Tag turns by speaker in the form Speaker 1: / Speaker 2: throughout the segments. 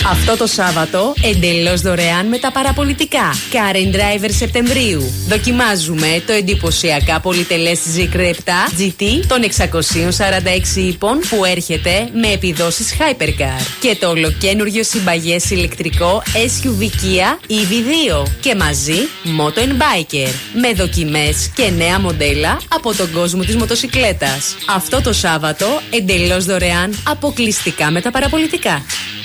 Speaker 1: Αυτό το Σάββατο εντελώς δωρεάν με τα παραπολιτικά. Car and Driver Σεπτεμβρίου. Δοκιμάζουμε το εντυπωσιακά πολυτελές Zeekr 7 GT των 646 ύπων που έρχεται με επιδόσεις Hypercar. Και το ολοκένουργιο συμπαγές ηλεκτρικό SUV Kia EV2. Και μαζί Moto & Biker. Με δοκιμές και νέα μοντέλα από τον κόσμο της μοτοσικλέτας. Αυτό το Σάββατο εντελώς δωρεάν αποκλειστικά με τα παραπολιτικά.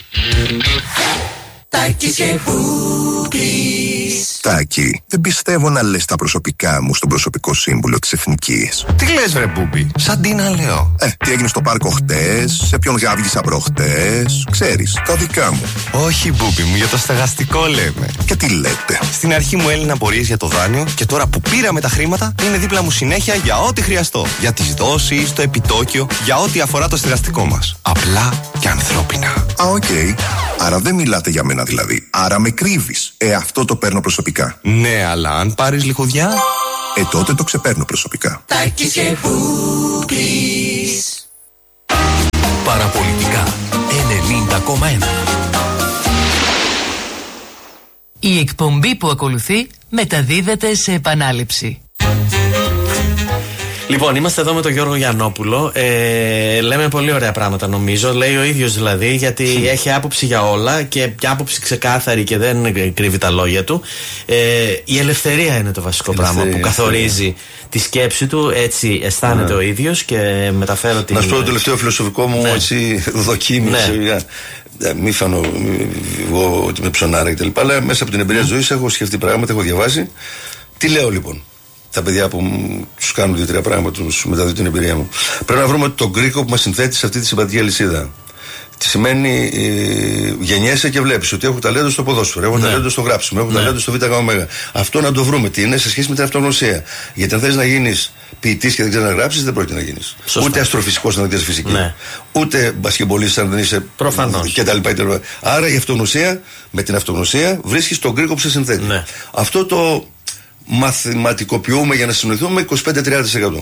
Speaker 2: Τάκης και Μπούμπης.
Speaker 3: Τάκη, δεν πιστεύω να λες τα προσωπικά μου στον προσωπικό σύμβουλο της Εθνικής.
Speaker 4: Τι λες βρε Μπούμπη, σαν τι να λέω.
Speaker 3: Τι έγινε στο πάρκο χτες, σε ποιον γάβγισα προχτές, ξέρεις, τα δικά μου.
Speaker 4: Όχι Μπούμπη μου, για το στεγαστικό λέμε.
Speaker 3: Και τι λέτε.
Speaker 4: Στην αρχή μου έλυναν απορίες για το δάνειο και τώρα που πήραμε τα χρήματα είναι δίπλα μου συνέχεια για ό,τι χρειαστώ. Για τις δόσεις, το επιτόκιο, για ό,τι αφορά το στεγαστικό μας. Απλά και ανθρώπινα.
Speaker 3: Οκ. Άρα δεν μιλάτε για μένα δηλαδή. Άρα με κρύβεις. Αυτό το παίρνω προσωπικά.
Speaker 4: Ναι, αλλά αν πάρεις λιχουδιά.
Speaker 3: Τότε το ξεπαίρνω προσωπικά.
Speaker 2: Τάκης και Μπούμπης.
Speaker 5: Παραπολιτικά 90,1.
Speaker 6: Η εκπομπή που ακολουθεί μεταδίδεται σε επανάληψη.
Speaker 7: Λοιπόν, είμαστε εδώ με τον Γιώργο Γιαννόπουλο. Λέμε πολύ ωραία πράγματα νομίζω. Λέει ο ίδιος δηλαδή, γιατί έχει άποψη για όλα και μια άποψη ξεκάθαρη και δεν κρύβει τα λόγια του. Η ελευθερία είναι το βασικό πράγμα που καθορίζει τη σκέψη του. Έτσι αισθάνεται ο ίδιος και μεταφέρω την.
Speaker 8: Να σου πω το τελευταίο φιλοσοφικό μου έτσι δοκίμηση. Μη φανώ εγώ ότι με ψωνάρα κτλ. Αλλά μέσα από την εμπειρία της ζωής έχω σκεφτεί πράγματα, έχω διαβάσει. Τι λέω λοιπόν. Τα παιδιά που τους κάνουν 2-3 πράγματα, τους μεταδίδουν την εμπειρία μου. Πρέπει να βρούμε τον κρίκο που μας συνθέτει σε αυτή τη συμπαντική αλυσίδα. Τι σημαίνει γεννιέσαι και βλέπεις ότι έχω ταλέντο στο ποδόσφαιρο, έχω ταλέντο στο γράψιμο, έχω ταλέντο στο ΒΓ. Αυτό να το βρούμε τι είναι σε σχέση με την αυτογνωσία. Γιατί αν θες να γίνεις ποιητής και δεν ξέρεις να γράψεις, δεν πρόκειται να γίνεις. Ούτε αστροφυσικός αν δεν ξέρεις φυσική. Ούτε μπασκεμπολίστας αν δεν είσαι.
Speaker 7: Προφανώς.
Speaker 8: κτλ. Άρα η αυτογνωσία, με την αυτογνωσία βρίσκεις τον κρίκο που σε συνθέτει. Αυτό το μαθηματικοποιούμε για να συνοηθούμε 25-30%.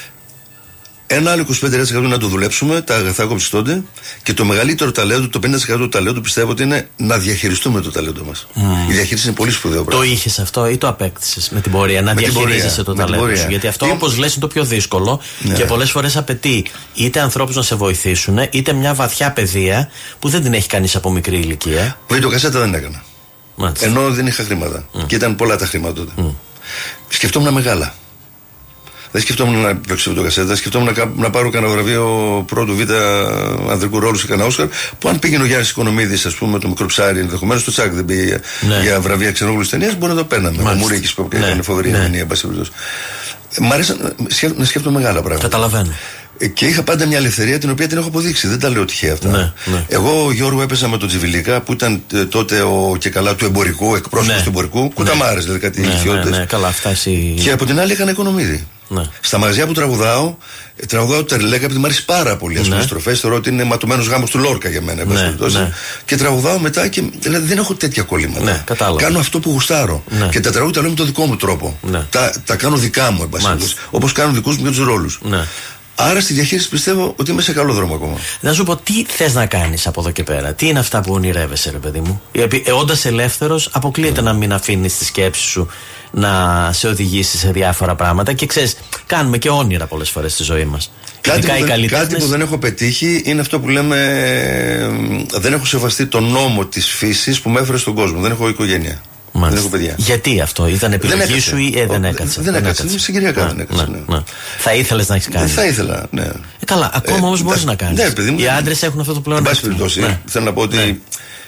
Speaker 8: Ένα άλλο 25% είναι να το δουλέψουμε, τα αγαθά κοψιτώνται, και το μεγαλύτερο ταλέντο, το 50% του ταλέντου πιστεύω ότι είναι να διαχειριστούμε το ταλέντο μας. Η διαχείριση είναι πολύ σπουδαίο πράγμα.
Speaker 7: Το είχες αυτό ή το απέκτησες με την πορεία, να διαχειρίζεσαι το ταλέντο σου? Γιατί αυτό, όπως λες, είναι το πιο δύσκολο και πολλές φορές απαιτεί είτε ανθρώπους να σε βοηθήσουν, είτε μια βαθιά παιδεία που δεν την έχει κανείς από μικρή ηλικία.
Speaker 8: Βιντεοκασέτα δεν έκανα. Ενώ δεν είχα χρήματα. Και ήταν πολλά τα χρήματα τότε. Σκεφτόμουν μεγάλα. Δεν σκεφτόμουν να παίξω το κασέτα, σκεφτόμουν να πάρω κανένα βραβείο πρώτου β' ανδρικού ρόλου σε κανένα Όσκαρ. Που αν πήγαινε ο Γιάννης Οικονομίδης, ας πούμε, το μικρό ψάρι, ενδεχομένως το Τσάκ δεν πήγε για βραβεία ξενόγλωσσης ταινίας, μπορεί να το παίρναμε. Ο Μουρίκης που έκανε φοβερή ταινία, εν πάση περιπτώσει. Μ' αρέσει να σκέφτομαι μεγάλα πράγματα.
Speaker 7: Καταλαβαίνω.
Speaker 8: Και είχα πάντα μια ελευθερία την οποία την έχω αποδείξει. Δεν τα λέω τυχαία αυτά. Εγώ, Γιώργο, έπαιζα με τον Τζιβιλίκα που ήταν τότε ο και καλά του εμπορικού, εκπρόσωπος του εμπορικού. Κουταμάρες, δηλαδή κάτι ηλικιότητες. Και από την άλλη έκανα Οικονομίδη. Στα μαγαζιά που τραγουδάω τερλέκα επειδή μου αρέσει πάρα πολύ. Ας πούμε, στροφές θεωρώ ότι είναι ματωμένος γάμος του Λόρκα για μένα. Και τραγουδάω μετά και δηλαδή δεν έχω τέτοια κολλήματα. Κάνω αυτό που γουστάρω. Και τα τραγούδια τα λέω με τον δικό μου τρόπο. Τα κάνω δικά μου, όπως κάνω δικούς μου και τους ρόλους. Άρα στη διαχείριση πιστεύω ότι είμαι σε καλό δρόμο ακόμα.
Speaker 7: Να σου πω, τι θες να κάνεις από εδώ και πέρα? Τι είναι αυτά που ονειρεύεσαι, ρε παιδί μου? Όντας ελεύθερος, αποκλείεται να μην αφήνεις τη σκέψη σου να σε οδηγήσει σε διάφορα πράγματα. Και ξέρεις, κάνουμε και όνειρα πολλές φορές στη ζωή μας.
Speaker 8: Κάτι που δεν έχω πετύχει είναι αυτό που λέμε. Δεν έχω σεβαστεί τον νόμο της φύσης που με έφερε στον κόσμο. Δεν έχω οικογένεια. Δεν έχω παιδιά.
Speaker 7: Γιατί αυτό, ήταν επιλογή σου ή δεν έκατσε?
Speaker 8: Δεν έκατσε. Συγκυριακά δεν έκατσε.
Speaker 7: Θα ήθελες να έχεις κάνει?
Speaker 8: Θα ήθελα, ναι.
Speaker 7: Καλά, ακόμα όμως μπορείς να κάνεις. Οι άντρες έχουν αυτό το πλεονέκτημα.
Speaker 8: Εν πάση περιπτώσει, θέλω να πω ότι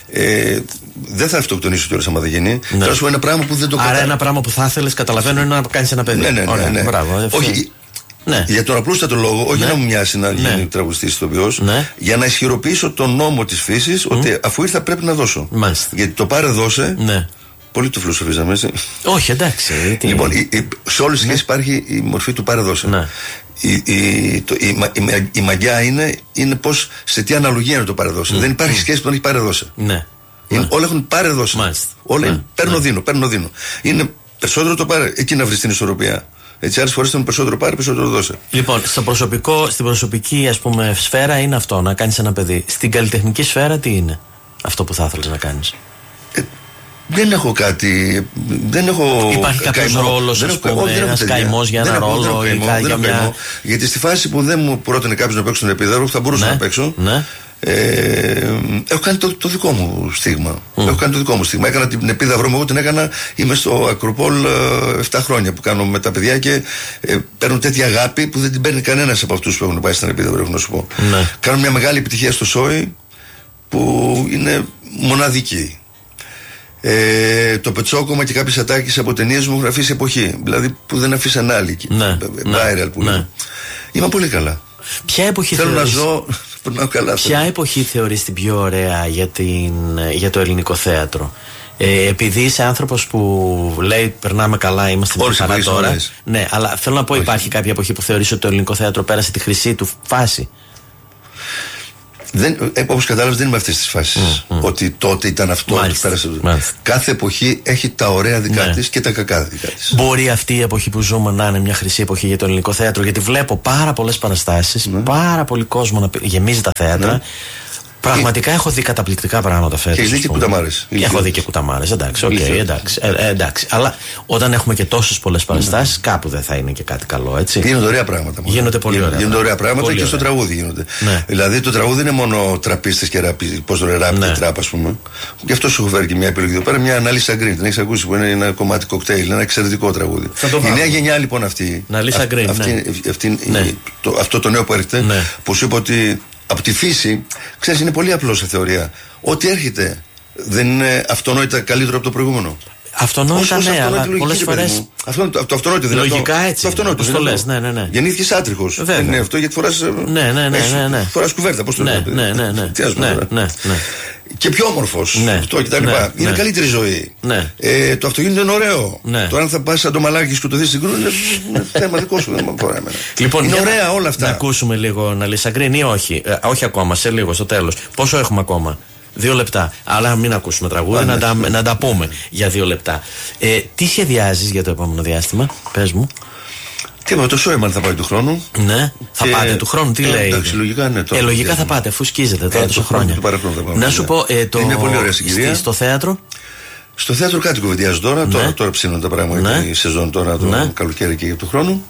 Speaker 8: δεν θα αυτοκτονήσω τώρα άμα δεν γίνει. Θα σου πω ένα πράγμα που δεν το
Speaker 7: κατάλαβα. Άρα ένα πράγμα που θα ήθελες, καταλαβαίνω, είναι να κάνεις ένα παιδί.
Speaker 8: Ναι.
Speaker 7: Μπράβο.
Speaker 8: Όχι. Για τον απλούστατο λόγο, όχι να μου μοιάσει να γίνει τραγουδιστής ηθοποιός, για να ισχυροποιήσω τον νόμο της φύσης ότι αφού ήρθα πρέπει να δώσω. Γιατί το πάρε δώσε. Πολύ το φιλοσοφίζαμε, έτσι.
Speaker 7: Όχι, εντάξει.
Speaker 8: Λοιπόν, σε όλες τις σχέσεις υπάρχει η μορφή του πάρε δώσε. Η μαγιά είναι πως σε τι αναλογία είναι το πάρε δώσε. Δεν υπάρχει σχέση που δεν έχει πάρε δώσε. Όλα έχουν πάρε δώσε. Όλα είναι παίρνω δίνω. Είναι περισσότερο το πάρε, εκεί να βρεις την ισορροπία. Έτσι, άλλες φορές ήταν περισσότερο πάρε, περισσότερο δώσε.
Speaker 7: Λοιπόν, στην προσωπική, ας πούμε, σφαίρα είναι αυτό, να κάνεις ένα παιδί. Στην καλλιτεχνική σφαίρα τι είναι? αυτό που θα ήθελες να κάνεις?
Speaker 8: Δεν έχω κάτι. Δεν έχω.
Speaker 7: Υπάρχει κάποιος ρόλος, ας πούμε, ένας καημός για ένα ρόλο ή για μια.
Speaker 8: Γιατί στη φάση που δεν μου πρότεινε κάποιος να παίξω τον Επίδαυρο, που θα μπορούσα να παίξω.
Speaker 7: Ναι.
Speaker 8: Έχω κάνει το δικό μου στίγμα. Έχω κάνει το δικό μου στίγμα. Έκανα την Επίδαυρο μου, εγώ την έκανα. Είμαι στο Ακροπόλ 7 χρόνια που κάνω με τα παιδιά και παίρνω τέτοια αγάπη που δεν την παίρνει κανένας από αυτούς που έχουν πάει στην Επίδαυρο, έχω να σου πω.
Speaker 7: Ναι.
Speaker 8: Κάνω μια μεγάλη επιτυχία στο Σόι που είναι μοναδική. Το πετσόκομα και κάποιες ατάκες από ταινίες μου έχουν αφήσει εποχή. Δηλαδή που δεν αφήσαν άλλοι. Viral που είναι. Είμαι πολύ καλά.
Speaker 7: Ποια εποχή
Speaker 8: θέλω να ζω.
Speaker 7: Ποια εποχή θεωρείς την πιο ωραία για το ελληνικό θέατρο? Επειδή είσαι άνθρωπος που λέει περνάμε καλά, είμαστε μια χαρά τώρα. Ναι, αλλά θέλω να πω, υπάρχει κάποια εποχή που θεωρείς ότι το ελληνικό θέατρο πέρασε τη χρυσή του φάση?
Speaker 8: Όπως κατάλαβες, δεν είμαι αυτής της φάσης. Ότι τότε ήταν αυτό. Κάθε εποχή έχει τα ωραία δικά της και τα κακά δικά της.
Speaker 7: Μπορεί αυτή η εποχή που ζούμε να είναι μια χρυσή εποχή για το ελληνικό θέατρο? Γιατί βλέπω πάρα πολλές παραστάσεις, πάρα πολύ κόσμο να γεμίζει τα θέατρα. Πραγματικά έχω δει καταπληκτικά πράγματα φέτος.
Speaker 8: Και έχεις δει και κουταμάρες.
Speaker 7: Έχω δει και κουταμάρες, εντάξει, εντάξει. Αλλά όταν έχουμε και τόσες πολλές παραστάσεις, κάπου δεν θα είναι και κάτι καλό, έτσι.
Speaker 8: Γίνονται ωραία πράγματα.
Speaker 7: Γίνονται πολύ ωραία.
Speaker 8: Γίνονται ωραία πράγματα πολύ και στο τραγούδι γίνονται. Ναι. Δηλαδή το τραγούδι είναι μόνο τραπίστες και ραπ και τραπ, ας πούμε. Γι' αυτό σου έχω φέρει και μια επιλογή εδώ πέρα, μια ανάλυση Green. Την έχεις ακούσει που είναι ένα κομμάτι κοκτέιλ, ένα εξαιρετικό τραγούδι. Η νέα γενιά λοιπόν αυτή. Αυτό το νέο που έρχεται, που σου είπα ότι. Από τη φύση, ξέρεις, είναι πολύ απλό σε θεωρία. Ό,τι έρχεται δεν είναι αυτονόητα καλύτερο από το προηγούμενο.
Speaker 7: Αυτονόητα, ναι, αλλά πολλές φορές.
Speaker 8: Το αυτονόητο δεν είναι.
Speaker 7: Λογικά έτσι.
Speaker 8: Το αυτονόητο δεν είναι.
Speaker 7: Ναι.
Speaker 8: Γεννήθηκες άτριχος. Δεν είναι αυτό γιατί φοράς.
Speaker 7: Ναι.
Speaker 8: Φοράς κουβέρτα, πώς το λέτε.
Speaker 7: Ναι.
Speaker 8: Και πιο όμορφος. Αυτό κτλ. Είναι καλύτερη ζωή. Το αυτοκίνητο είναι ωραίο. Τώρα αν θα πας σαν το μαλάκι και σκοτωθείς στην κρού, είναι θέμα δικό σου, δεν με αφορά εμένα.
Speaker 7: Λοιπόν,
Speaker 8: είναι ωραία όλα αυτά.
Speaker 7: Να ακούσουμε λίγο να λύσει Green ή όχι? Όχι ακόμα, σε λίγο, στο τέλος. Πόσο έχουμε ακόμα? 2 λεπτά. Αλλά μην ακούσουμε τραγούδι, να τα πούμε για 2 λεπτά. Τι σχεδιάζεις για το επόμενο διάστημα, πες μου?
Speaker 8: Τι με το Σόιμαν θα πάει του χρόνου.
Speaker 7: Ναι, θα πάτε του χρόνου, τι λέει?
Speaker 8: Εντάξει, λογικά ναι.
Speaker 7: Λογικά θα πάτε, αφού σκίζετε τώρα τόσα χρόνια. Να σου πω,
Speaker 8: είναι πολύ ωραία συγκυρία.
Speaker 7: Στο θέατρο.
Speaker 8: Στο θέατρο κάτι κουβεντιάζω τώρα. Τώρα ψήνουν τα πράγματα. Είναι η σεζόν τώρα, το καλοκαίρι και για του χρόνου.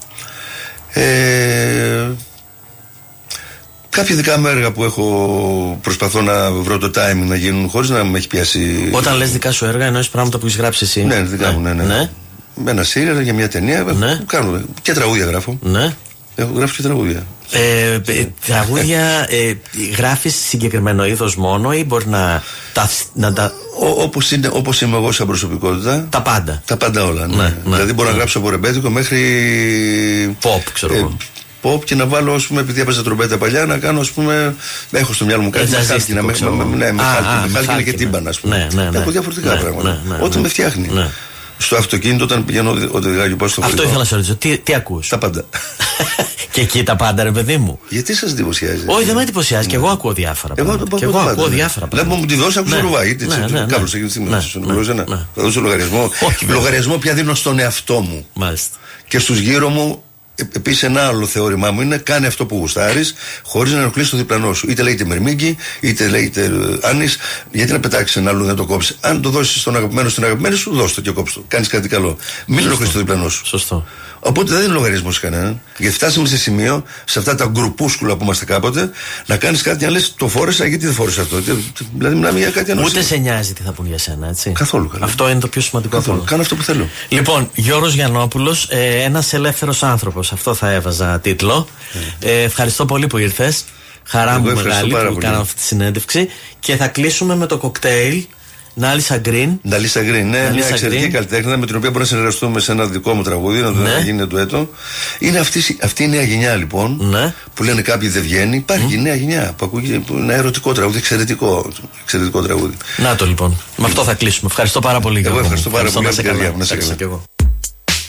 Speaker 8: Κάποια δικά μου έργα που προσπαθώ να βρω το timing να γίνουν χωρίς να με έχει πιάσει.
Speaker 7: Όταν λες δικά σου έργα, εννοείς πράγματα που έχεις γράψει εσύ?
Speaker 8: Ναι, δικά μου, ναι. Με ένα σύριαλ για μια ταινία που κάνω. Και τραγούδια γράφω. Ναι. Έχω γράψει και τραγούδια.
Speaker 7: Τραγούδια γράφεις συγκεκριμένο είδος μόνο ή μπορεί να τα.
Speaker 8: Όπως είμαι εγώ σαν προσωπικότητα.
Speaker 7: Τα πάντα.
Speaker 8: Τα πάντα όλα. Ναι. Δηλαδή μπορώ να γράψω από ρεμπέτικο μέχρι.
Speaker 7: Pop, ξέρω εγώ.
Speaker 8: Pop και να βάλω, ας πούμε, επειδή έπαιζα τρομπέτα παλιά, να κάνω, ας πούμε. Έχω στο μυαλό μου κάτι με χάλκινα. Με χάλκινα και τύμπανα, ας πούμε. Έχω διαφορετικά πράγματα. Ό,τι με φτιάχνει. Στο αυτοκίνητο, όταν πηγαίνω οδηγάω πάω στο χωριό.
Speaker 7: Αυτό ήθελα να σε ρωτήσω. Τι ακούς?
Speaker 8: Τα πάντα.
Speaker 7: Και εκεί τα πάντα, ρε παιδί μου.
Speaker 8: Γιατί σας εντυπωσιάζει?
Speaker 7: Όχι, δεν με εντυπωσιάζει. Και εγώ ακούω διάφορα πράγματα. Και εγώ ακούω διάφορα πράγματα.
Speaker 8: Λέμε μου τη δώσει, ακούσω ρουβά. Γιατί κάπου εκείνη τη στιγμή θα δώσω λογαριασμό. Λογαριασμό πια δίνω στον εαυτό μου.
Speaker 7: Μάλιστα.
Speaker 8: Και στους γύρω μου. Επίσης, ένα άλλο θεώρημά μου είναι κάνε αυτό που γουστάρεις, χωρίς να ενοχλείς το διπλανό σου. Είτε λέγεται Μερμήγκη, είτε λέγεται Άννης, γιατί να πετάξεις ένα άλλο να το κόψεις? Αν το δώσεις στον αγαπημένο στην αγαπημένη σου, δώσ' το και κόψ' το. Κάνεις κάτι καλό. Μην ενοχλείς το διπλανό σου.
Speaker 7: Σωστό.
Speaker 8: Οπότε δεν είναι λογαριασμό σε κανέναν. Γιατί φτάσαμε σε σημείο, σε αυτά τα γκρουπούσκουλα που είμαστε κάποτε, να κάνεις κάτι να λες το φόρεσα, γιατί δεν φόρεσα αυτό. Δηλαδή μιλάμε για κάτι ανώστημα.
Speaker 7: Ούτε σε νοιάζει τι θα πούν για σένα, έτσι.
Speaker 8: Καθόλου καλά.
Speaker 7: Αυτό είναι το πιο σημαντικό.
Speaker 8: Καθόλου. Κάνω αυτό που θέλω.
Speaker 7: Λοιπόν, Γιώργος Γιαννόπουλος, ένας ελεύθερος άνθρωπος. Αυτό θα έβαζα τίτλο. Ευχαριστώ πολύ που ήρθες. Χαρά μου μεγάλη που κάναμε αυτή τη συνέντευξη. Και θα κλείσουμε με το κοκτέιλ. Νάλισσα Green.
Speaker 8: Νάλισσα Green, ναι, μια εξαιρετική καλλιτέχνη με την οποία μπορούμε να συνεργαστούμε σε ένα δικό μου τραγούδι, να γίνει ντουέτο. Είναι αυτή η νέα γενιά λοιπόν, που λένε κάποιοι δεν βγαίνει. Υπάρχει η νέα γενιά που ακούγει ένα ερωτικό τραγούδι, εξαιρετικό τραγούδι.
Speaker 7: Να το λοιπόν. Με αυτό θα κλείσουμε. Ευχαριστώ πάρα πολύ.
Speaker 8: Εγώ ευχαριστώ πάρα πολύ.
Speaker 7: Να σε καλά.